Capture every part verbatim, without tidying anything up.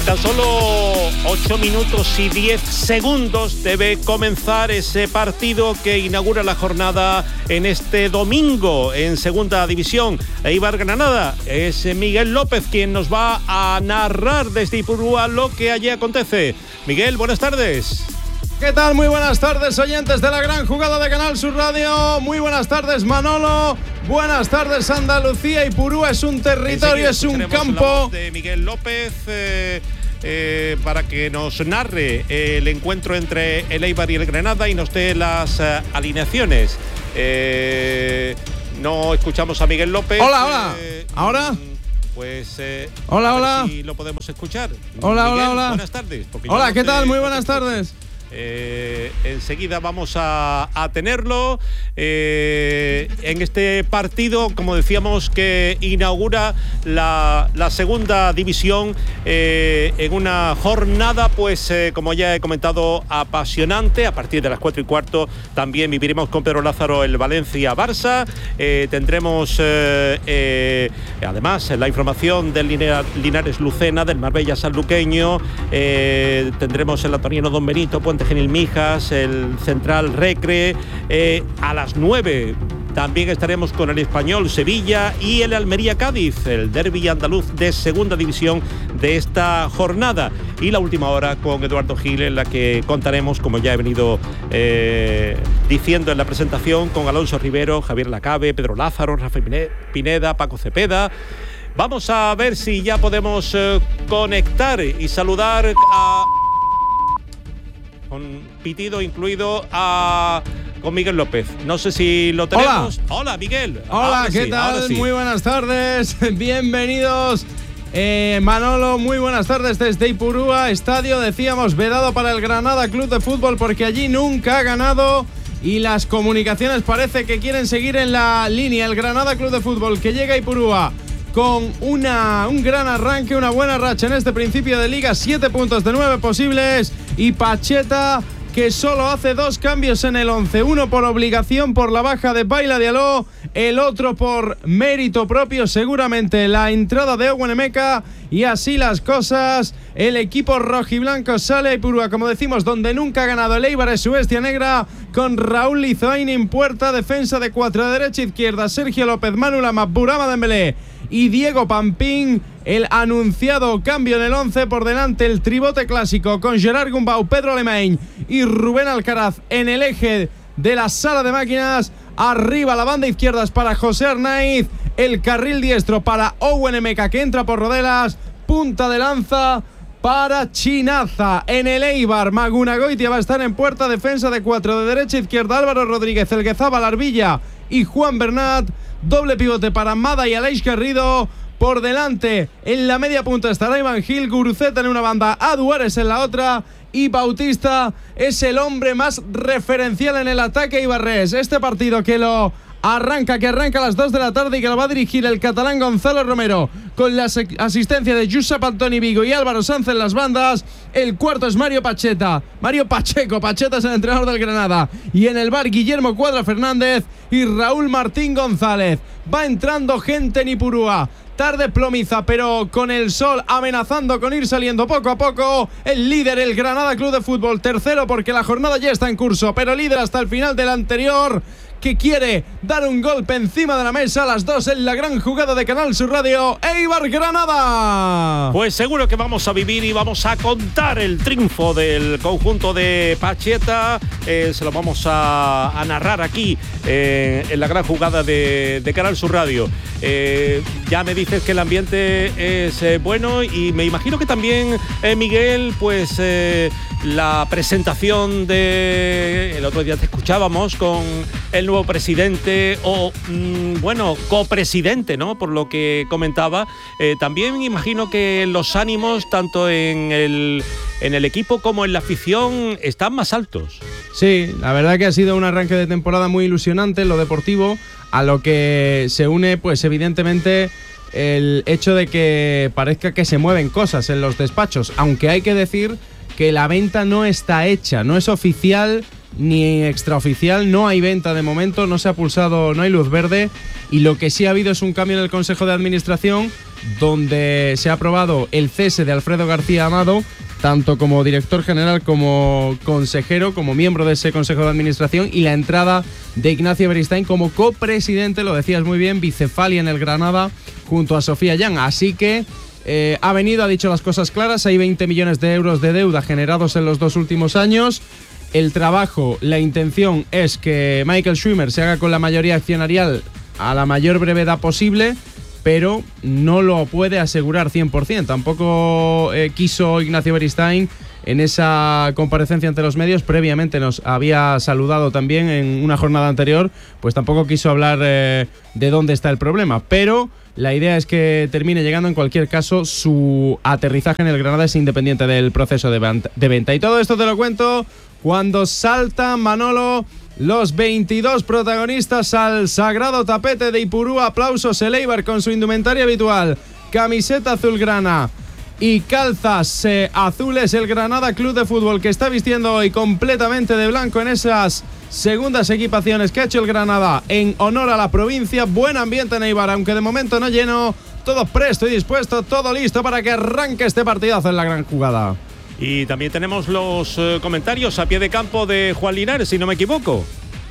tan solo ocho minutos y diez segundos debe comenzar ese partido que inaugura la jornada en este domingo en Segunda División. Eibar Granada, es Miguel López quien nos va a narrar desde Ipurúa lo que allí acontece. Miguel, buenas tardes. ¿Qué tal? Muy buenas tardes, oyentes de la gran jugada de Canal Sur Radio. Muy buenas tardes, Manolo. Buenas tardes, Andalucía. Ipurúa es un territorio, es un campo. La voz de Miguel López eh, eh, para que nos narre el encuentro entre el Eibar y el Granada y nos dé las uh, alineaciones. Eh, no escuchamos a Miguel López. Hola, hola. Eh, ¿Ahora? Pues eh, hola, a ver hola. si lo podemos escuchar. Hola, Miguel, hola, hola. Buenas tardes. Hola, no ¿qué te, tal? Muy no buenas tardes. Eh, enseguida vamos a, a tenerlo eh, en este partido, como decíamos, que inaugura la, la segunda división eh, en una jornada, pues eh, como ya he comentado, apasionante. A partir de las cuatro y cuarto también viviremos con Pedro Lázaro el Valencia-Barça. Eh, tendremos eh, eh, además la información del Linares-Lucena, del Marbella-Sanluqueño. Eh, tendremos el Antoniano Don Benito, Puente Genil Mijas, el Central Recre. Eh, a las nueve también estaremos con el Español Sevilla y el Almería Cádiz, el derbi andaluz de segunda división de esta jornada. Y la última hora con Eduardo Gil, en la que contaremos, como ya he venido eh, diciendo en la presentación, con Alonso Rivero, Javier Lacabe, Pedro Lázaro, Rafa Pineda, Paco Cepeda. Vamos a ver si ya podemos eh, conectar y saludar a... con pitido incluido a con Miguel López. No sé si lo tenemos. Hola, Hola Miguel. Hola, ¿qué sí, tal? Sí. Muy buenas tardes. Bienvenidos. Eh, Manolo, muy buenas tardes desde Ipurúa. Estadio, decíamos, vedado para el Granada Club de Fútbol porque allí nunca ha ganado y las comunicaciones parece que quieren seguir en la línea. El Granada Club de Fútbol que llega a Ipurúa con una, un gran arranque, una buena racha en este principio de liga, siete puntos de nueve posibles, y Pacheta, que solo hace dos cambios en el once, uno por obligación por la baja de Baila Diallo, el otro por mérito propio, seguramente la entrada de Owen Emeka, y así las cosas. El equipo rojiblanco sale a Ipurúa, como decimos, donde nunca ha ganado. El Eibar es su bestia negra, con Raúl Lizoain en puerta, defensa de cuatro de derecha a izquierda, Sergio López, Manu Lama, Burama Dembélé y Diego Pampín. El anunciado cambio en el once, por delante el tribote clásico con Gerard Gumbau, Pedro Alemany y Rubén Alcaraz en el eje de la sala de máquinas. Arriba la banda izquierda es para José Arnaiz, el carril diestro para Owen Emeka, que entra por Rodelas, punta de lanza para Chinaza. En el Eibar, Magunagoitia va a estar en puerta, defensa de cuatro de derecha a izquierda, Álvaro Rodríguez, El Guezabal, Arbilla y Juan Bernat. Doble pivote para Mada y Aleix Garrido. Por delante, en la media punta estará Iván Gil, Guruceta en una banda, Aduares en la otra, y Bautista es el hombre más referencial en el ataque ibarrés. Este partido que lo arranca, que arranca a las dos de la tarde y que lo va a dirigir el catalán Gonzalo Romero, con la asistencia de Josep Antoni Vigo y Álvaro Sanz en las bandas. El cuarto es Mario Pacheta, Mario Pacheco, Pacheta es el entrenador del Granada, y en el bar Guillermo Cuadra Fernández y Raúl Martín González. Va entrando gente en Ipurúa. Tarde plomiza, pero con el sol amenazando con ir saliendo poco a poco. El líder, el Granada Club de Fútbol, tercero porque la jornada ya está en curso, pero líder hasta el final del anterior, que quiere dar un golpe encima de la mesa. A las dos en la gran jugada de Canal Sur Radio, Eibar Granada. Pues seguro que vamos a vivir y vamos a contar el triunfo del conjunto de Pacheta. Eh, se lo vamos a, a narrar aquí eh, en la gran jugada de, de Canal Sur Radio. Eh, ya me dices que el ambiente es eh, bueno, y me imagino que también, eh, Miguel, pues eh, la presentación de... El otro día te escuchábamos con el nuevo presidente, o mmm, bueno, copresidente, ¿no? Por lo que comentaba. Eh, también imagino que los ánimos, tanto en el, en el equipo como en la afición, están más altos. Sí, la verdad que ha sido un arranque de temporada muy ilusionante en lo deportivo, a lo que se une, pues evidentemente, el hecho de que parezca que se mueven cosas en los despachos, aunque hay que decir que la venta no está hecha, no es oficial ni extraoficial, no hay venta de momento, no se ha pulsado, no hay luz verde, y lo que sí ha habido es un cambio en el Consejo de Administración, donde se ha aprobado el cese de Alfredo García Amado, tanto como director general como consejero, como miembro de ese Consejo de Administración, y la entrada de Ignacio Beristain como copresidente, lo decías muy bien, bicefalia en el Granada, junto a Sofía Jan. Así que eh, ha venido, ha dicho las cosas claras, hay veinte millones de euros de deuda generados en los dos últimos años. El trabajo, la intención es que Michael Schumer se haga con la mayoría accionarial a la mayor brevedad posible, pero no lo puede asegurar cien por ciento. Tampoco eh, quiso Ignacio Beristain en esa comparecencia ante los medios. Previamente nos había saludado también en una jornada anterior, pues tampoco quiso hablar eh, de dónde está el problema. Pero la idea es que termine llegando. En cualquier caso, su aterrizaje en el Granada es independiente del proceso de venta. Y todo esto te lo cuento cuando saltan, Manolo, los veintidós protagonistas al sagrado tapete de Ipurúa. Aplausos, el Eibar con su indumentaria habitual, camiseta azulgrana y calzas eh, azules. El Granada Club de Fútbol, que está vistiendo hoy completamente de blanco en esas segundas equipaciones que ha hecho el Granada en honor a la provincia. Buen ambiente en Eibar, aunque de momento no lleno. Todo presto y dispuesto, todo listo para que arranque este partidazo en la gran jugada. Y también tenemos los eh, comentarios a pie de campo de Juan Linares, si no me equivoco.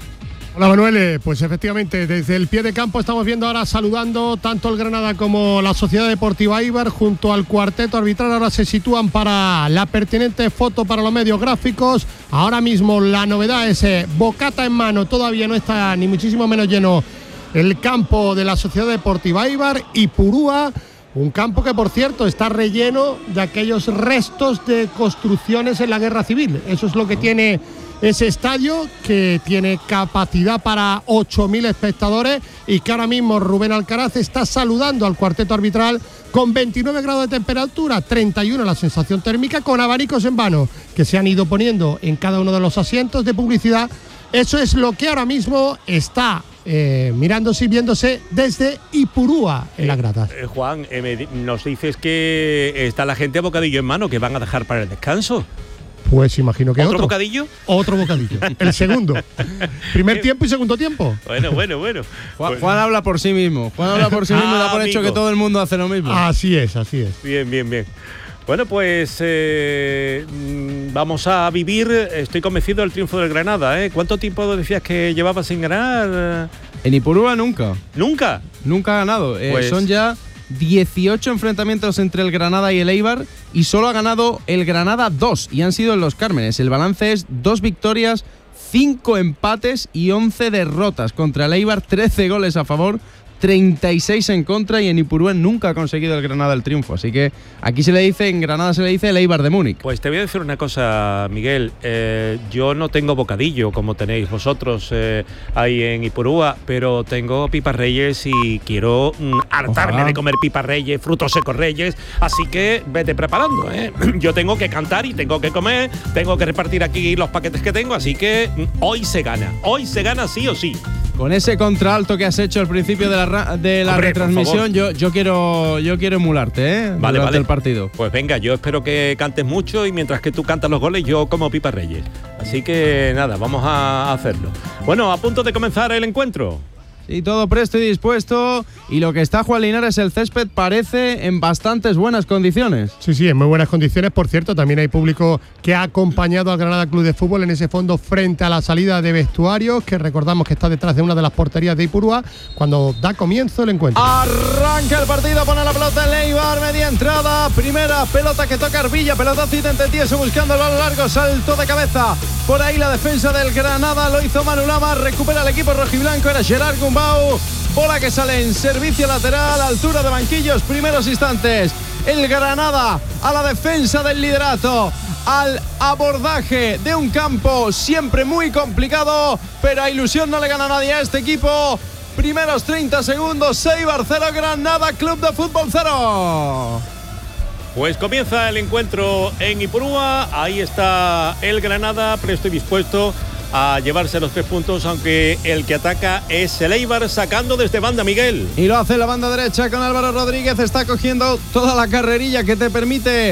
Hola Manuel, pues efectivamente desde el pie de campo estamos viendo ahora saludando tanto el Granada como la Sociedad Deportiva Eibar junto al cuarteto arbitral. Ahora se sitúan para la pertinente foto para los medios gráficos. Ahora mismo la novedad es eh, bocata en mano, todavía no está ni muchísimo menos lleno el campo de la Sociedad Deportiva Eibar. Ipurúa, un campo que por cierto está relleno de aquellos restos de construcciones en la guerra civil. Eso es lo que tiene ese estadio, que tiene capacidad para ocho mil espectadores, y que ahora mismo Rubén Alcaraz está saludando al cuarteto arbitral con veintinueve grados de temperatura, treinta y uno la sensación térmica, con abanicos en vano que se han ido poniendo en cada uno de los asientos de publicidad. Eso es lo que ahora mismo está Eh, mirándose y viéndose desde Ipurúa en eh, las gradas. Eh, Juan, eh, me, nos dices que está la gente a bocadillo en mano, que van a dejar para el descanso. Pues imagino que ¿Otro, otro bocadillo? Otro bocadillo. El segundo. Primer tiempo y segundo tiempo. Bueno, bueno, bueno. Juan, pues, Juan habla por sí mismo. Juan habla por sí mismo y da por hecho que todo el mundo hace lo mismo. Así es, así es. Bien, bien, bien. Bueno, pues eh, vamos a vivir, estoy convencido, del triunfo del Granada, ¿eh? ¿Cuánto tiempo decías que llevaba sin ganar? En Ipurúa nunca. ¿Nunca? Nunca ha ganado. Eh, pues... Son ya dieciocho enfrentamientos entre el Granada y el Eibar, y solo ha ganado el Granada dos, y han sido en Los Cármenes. El balance es dos victorias, cinco empates y once derrotas. Contra el Eibar, trece goles a favor, treinta y seis en contra, y en Ipurúa nunca ha conseguido el Granada el triunfo. Así que aquí se le dice, en Granada se le dice el Eibar de Múnich. Pues te voy a decir una cosa, Miguel. Eh, yo no tengo bocadillo como tenéis vosotros eh, ahí en Ipurúa, pero tengo pipas reyes y quiero mm, hartarme Ojalá. de comer pipas reyes, frutos secos reyes. Así que vete preparando, ¿eh? Yo tengo que cantar y tengo que comer, tengo que repartir aquí los paquetes que tengo, así que mm, hoy se gana. Hoy se gana sí o sí. Con ese contralto que has hecho al principio de la, de la Hombre, retransmisión, yo, yo quiero yo quiero emularte, ¿eh? Vale, durante vale. el partido. Pues venga, yo espero que cantes mucho, y mientras que tú cantas los goles, yo como pipas reyes. Así que nada, vamos a hacerlo. Bueno, a punto de comenzar el encuentro. Sí, todo presto y dispuesto, y lo que está Juan Linares, el césped parece en bastantes buenas condiciones. Sí, sí, en muy buenas condiciones. Por cierto, también hay público que ha acompañado al Granada Club de Fútbol en ese fondo frente a la salida de vestuarios, que recordamos que está detrás de una de las porterías de Ipurúa, cuando da comienzo el encuentro. Arranca el partido, pone la pelota en Eibar, media entrada, primera pelota que toca Arvilla, pelotazo intententieso buscando el balón largo, salto de cabeza. Por ahí la defensa del Granada, lo hizo Manu Lama, recupera el equipo rojiblanco, era Gerard Gumbau. Bola que sale en servicio lateral, altura de banquillos, primeros instantes. El Granada a la defensa del liderato, al abordaje de un campo siempre muy complicado, pero a ilusión no le gana nadie a este equipo. Primeros treinta segundos, Eibar cero, Granada Club de Fútbol cero. Pues comienza el encuentro en Ipurúa. Ahí está el Granada, presto y dispuesto a llevarse los tres puntos, aunque el que ataca es el Eibar, sacando desde banda, Miguel. Y lo hace la banda derecha con Álvaro Rodríguez, está cogiendo toda la carrerilla que te permite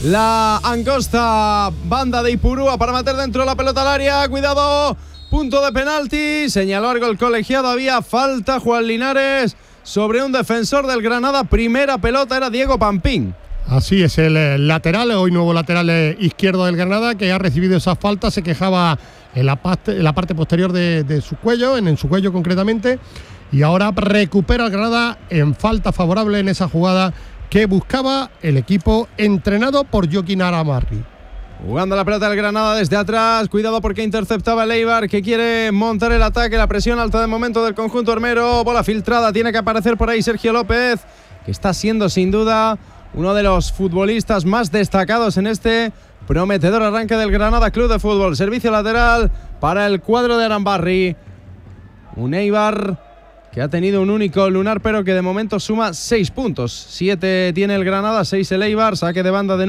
la angosta banda de Ipurúa para meter dentro la pelota al área. Cuidado, punto de penalti. Señaló algo el colegiado, había falta, Juan Linares, sobre un defensor del Granada. Primera pelota era Diego Pampín. Así es, el lateral, hoy nuevo lateral izquierdo del Granada, que ha recibido esa falta, se quejaba en la parte, en la parte posterior de, de su cuello, en, en su cuello concretamente, y ahora recupera el Granada en falta favorable en esa jugada que buscaba el equipo entrenado por Joaquín Aramarri. Jugando la pelota del Granada desde atrás, cuidado porque interceptaba el Eibar, que quiere montar el ataque, la presión alta de momento del conjunto armero, bola filtrada, tiene que aparecer por ahí Sergio López, que está siendo sin duda uno de los futbolistas más destacados en este prometedor arranque del Granada Club de Fútbol. Servicio lateral para el cuadro de Arambarri, un Eibar que ha tenido un único lunar, pero que de momento suma seis puntos. Siete tiene el Granada, seis el Eibar, saque de banda de